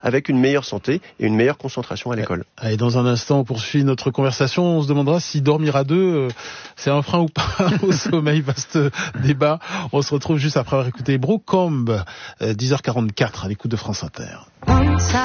avec une meilleure santé et une meilleure concentration à l'école. Et dans un instant, on poursuit notre conversation. On se demandera si dormir à deux, c'est un frein ou pas au sommeil. Vaste débat. On se retrouve juste après avoir écouté Brooke Combe, 10h44 à l'écoute de France Inter.